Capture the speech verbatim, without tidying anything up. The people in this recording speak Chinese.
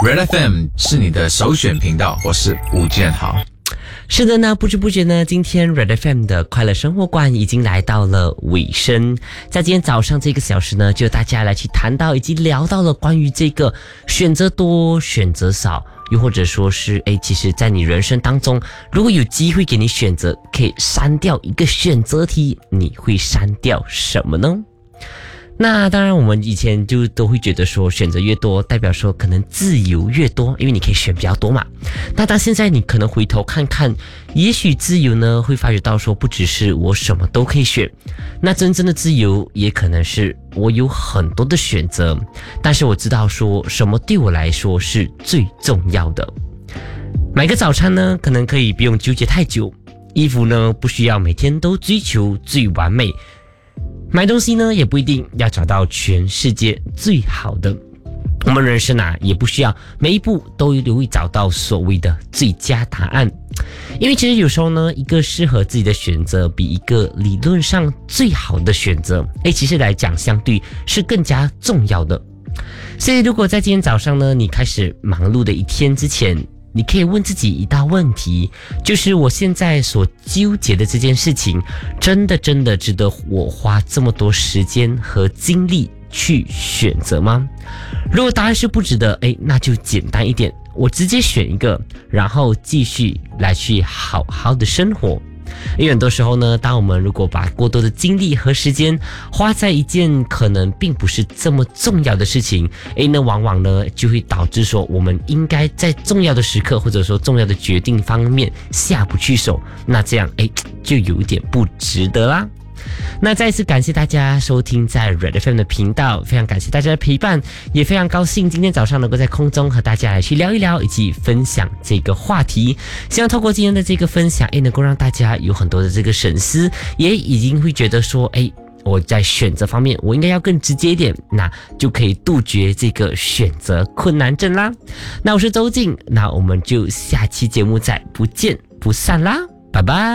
Red F M 是你的首选频道，我是吴建豪。 是的呢，不知不觉呢，今天 Red F M 的快乐生活馆已经来到了尾声。在今天早上这个小时呢，就大家来去谈到以及聊到了关于这个选择多选择少，又或者说是诶，其实在你人生当中，如果有机会给你选择，可以删掉一个选择题，你会删掉什么呢？那当然我们以前就都会觉得说选择越多代表说可能自由越多，因为你可以选比较多嘛。那到现在你可能回头看看，也许自由呢会发觉到说不只是我什么都可以选，那真正的自由也可能是我有很多的选择，但是我知道说什么对我来说是最重要的。买个早餐呢可能可以不用纠结太久，衣服呢不需要每天都追求最完美，买东西呢也不一定要找到全世界最好的，我们人生啊也不需要每一步都会找到所谓的最佳答案，因为其实有时候呢，一个适合自己的选择比一个理论上最好的选择，诶，其实来讲相对是更加重要的。所以如果在今天早上呢，你开始忙碌的一天之前，你可以问自己一道问题，就是我现在所纠结的这件事情，真的真的值得我花这么多时间和精力去选择吗？如果答案是不值得，诶，那就简单一点，我直接选一个，然后继续来去好好的生活。因为很多时候呢，当我们如果把过多的精力和时间花在一件可能并不是这么重要的事情，诶，那往往呢就会导致说我们应该在重要的时刻或者说重要的决定方面下不去手，那这样诶就有一点不值得啦。那再一次感谢大家收听在 Red F M 的频道，非常感谢大家的陪伴，也非常高兴今天早上能够在空中和大家来去聊一聊以及分享这个话题。希望透过今天的这个分享，诶，能够让大家有很多的这个省思，也已经会觉得说，诶，我在选择方面我应该要更直接一点，那就可以杜绝这个选择困难症啦。那我是周静，那我们就下期节目再不见不散啦，拜拜。